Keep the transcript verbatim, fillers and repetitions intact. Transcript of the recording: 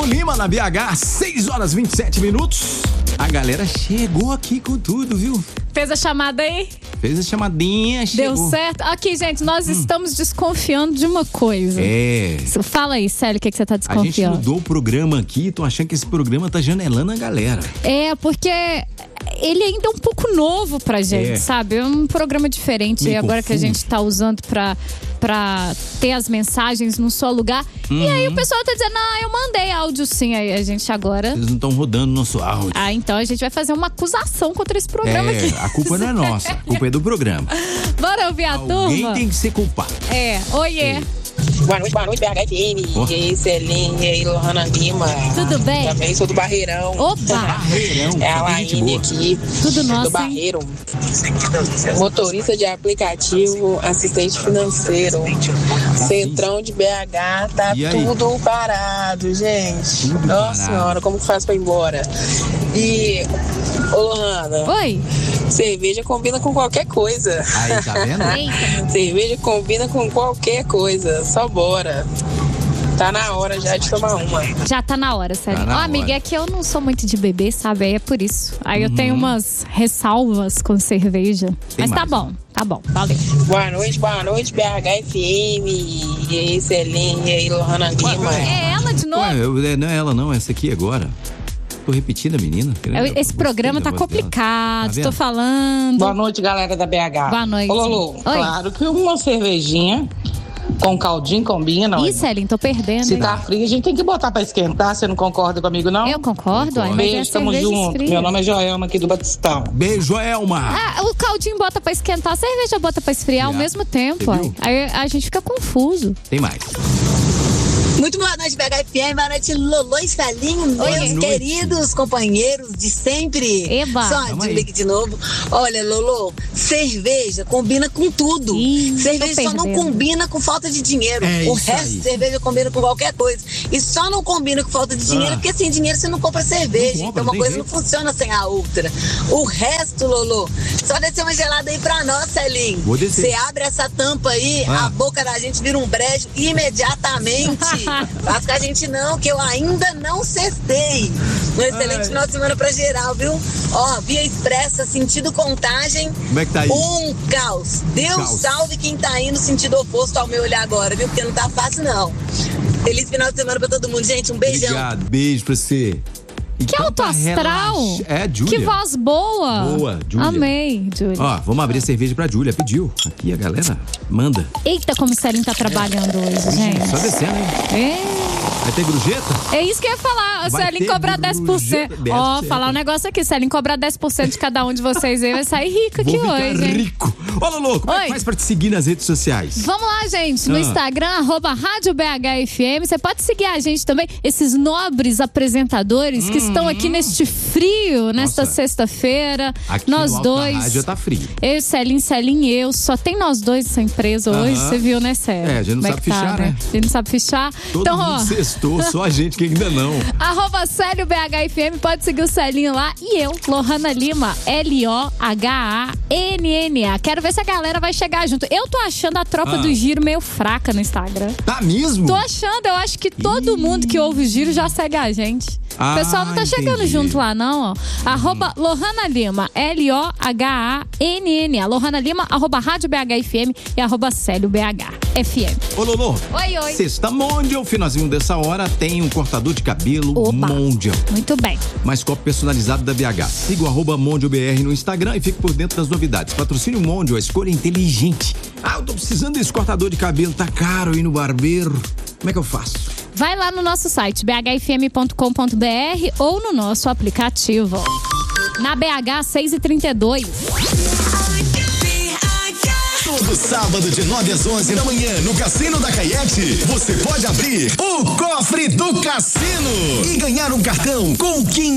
Gustavo Lima na B H, seis horas e vinte e sete minutos. A galera chegou aqui com tudo, viu? Fez a chamada aí? Fez a chamadinha, chegou. Deu certo? Aqui, gente, nós hum. estamos desconfiando de uma coisa. É. Fala aí, Célio, o que, que você tá desconfiando? A gente mudou o programa aqui, tô achando que esse programa tá janelando a galera. É, porque ele ainda é um pouco novo pra gente, é. sabe? É um programa diferente Meio agora confuso. Que a gente tá usando pra, pra ter as mensagens num só lugar. Uhum. E aí o pessoal tá dizendo, ah, eu mandei áudio sim. Aí a gente agora... Eles não estão rodando nosso áudio. Ah, então a gente vai fazer uma acusação contra esse programa é, aqui. A culpa não é nossa, a culpa é do programa. Bora ouvir a Alguém turma? Alguém tem que ser culpado. É, oiê. É. Boa noite, boa noite, B H F M. Oh. E aí, Celinha, e aí, Lohana Lima. Tudo bem? Também sou do Barreirão. Opa! Barreirão. É a Laine aqui. Tudo nosso, do Barreiro. Hein? Motorista de aplicativo, assistente financeiro. Centrão de B H, tá tudo parado, gente. Tudo Nossa parado. senhora, como que faz pra ir embora? E, ô Lohana. Oi. Cerveja combina com qualquer coisa. Aí, tá vendo? Cerveja combina com qualquer coisa. Só bora. Tá na hora já de tomar uma. Já tá na hora, sério. Tá Ó, amiga, é que eu não sou muito de beber, sabe? Aí é por isso. Aí eu uhum. tenho umas ressalvas com cerveja. Tem Mas mais. tá bom, tá bom. Valeu. Boa noite, boa noite, B H F M. E aí, Celinha, e aí, Lohana Lima. É ela de novo? Ué, eu, não é ela não, essa aqui agora. Tô repetindo a menina. Eu, esse programa tá complicado, tá tô falando. Boa noite, galera da B H. Boa noite. Ô, Lolo, claro que uma cervejinha com caldinho combina. Ih, Celinho, tô perdendo. Se hein? tá frio, a gente tem que botar pra esquentar. Você não concorda comigo, não? Eu concordo. Ai, mas beijo, é tamo junto. Fria. Meu nome é Joelma, aqui do Batistão. Beijo, Elma. Ah, o caldinho bota pra esquentar, a cerveja bota pra esfriar ao mesmo tempo. Aí, aí a gente fica confuso. Tem mais. Muito boa noite, B H F M, boa noite, Lolo e Celinho, meus noite. queridos companheiros de sempre. Eba. Só de ligue de novo. Olha, Lolo, cerveja combina com tudo. Ih, cerveja só não combina com falta de dinheiro. É o isso resto, aí. cerveja combina com qualquer coisa. E só não combina com falta de dinheiro, Ah. porque sem dinheiro você não compra cerveja. Não compra, então uma tem coisa jeito. não funciona sem a outra. O resto, Lolo, só descer uma gelada aí pra nós, Celinho. Vou descer. Você abre essa tampa aí, Ah. a boca da gente vira um brejo imediatamente. Faz com a gente não, que eu ainda não cestei. Um excelente Ai. final de semana pra geral, viu? Ó, Via Expressa, sentido Contagem. Como é que tá aí? Um caos. Deus Caos. salve quem tá indo sentido oposto ao meu olhar agora, viu? Porque não tá fácil, não. Feliz final de semana pra todo mundo, gente. Um beijão. Obrigado, beijo pra você. Que Então alto tá, astral. relaxa. É, Júlia. Que voz boa. Boa, Júlia. Amei, Júlia. Ó, vamos abrir a cerveja pra Júlia. Pediu. Aqui a galera manda. Eita, como o Celinho tá trabalhando hoje, gente. Só descendo, hein? É. Vai ter grujeta? É isso que eu ia falar. O Vai Celinho ter cobrar dez por cento. grujeta, deve Ó, ser. falar um negócio aqui. Celinho cobrar dez por cento de cada um de vocês aí, vai sair rico aqui Vou ficar hoje, hein? rico. Ô, Lolo, como é Oi. que faz pra te seguir nas redes sociais? Vamos lá, gente. No Ah. Instagram, arroba Rádio B H F M. Você pode seguir a gente também, esses nobres apresentadores que estão aqui neste frio, nesta Nossa. sexta-feira. Aqui Nós no alto da dois. rádio tá frio. Eu, Celinho, Celinho e eu. Só tem nós dois nessa empresa hoje. Aham. Você viu, né, Célio? É, a gente não Como sabe que tá, fichar, né? A gente não sabe fichar. Todo então, mundo ó. sextou, só a gente que ainda não. Arroba Célio B H F M, pode seguir o Celinho lá. E eu, Lohana Lima, L O H A N N A. Quero ver se a galera vai chegar junto. Eu tô achando a tropa Ah. do Giro meio fraca no Instagram. Tá mesmo? Tô achando, eu acho que todo Ih. mundo que ouve o Giro já segue a gente. Ah, o pessoal não tá chegando entendi. junto lá, não, ó. Arroba Lohana Lima, L O H A N N A. Lohana Lima, arroba Rádio B H F M e arroba Célio B H F M. Ô, Lolo. Oi, oi. Sexta Mondial, finalzinho dessa hora, tem um cortador de cabelo Opa. Mondial. Muito bem. Mais copo personalizado da B H. Siga o arroba Mondial B R no Instagram e fique por dentro das novidades. Patrocínio Mondial, a escolha inteligente. Ah, eu tô precisando desse cortador de cabelo, tá caro aí no barbeiro. Como é que eu faço? Vai lá no nosso site b h f m ponto com ponto b r ou no nosso aplicativo. Na B H seis e trinta e dois. Todo sábado de nove às onze da manhã no Cassino da Caiete, você pode abrir o cofre do cassino e ganhar um cartão com quinhentos